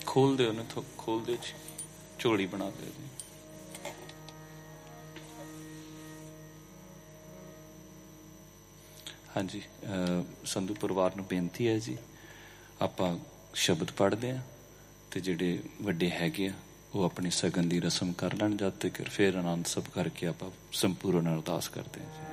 ਖੋਲ ਦਿਓ ਨਾ, ਖੋਲ ਦਿਓ ਜੀ, ਝੋਲੀ ਬਣਾ ਦਿਓ ਜੀ। ਹਾਂਜੀ, ਸੰਧੂ ਪਰਿਵਾਰ ਨੂੰ ਬੇਨਤੀ ਹੈ ਜੀ, ਆਪਾਂ ਸ਼ਬਦ ਪੜ੍ਹਦੇ ਹਾਂ ਅਤੇ ਜਿਹੜੇ ਵੱਡੇ ਹੈਗੇ ਆ ਉਹ ਆਪਣੀ ਸਗਨ ਦੀ ਰਸਮ ਕਰ ਲੈਣ ਜਦ ਤੱਕ, ਫਿਰ ਆਨੰਦ ਸਭ ਕਰਕੇ ਆਪਾਂ ਸੰਪੂਰਨ ਅਰਦਾਸ ਕਰਦੇ ਹਾਂ ਜੀ।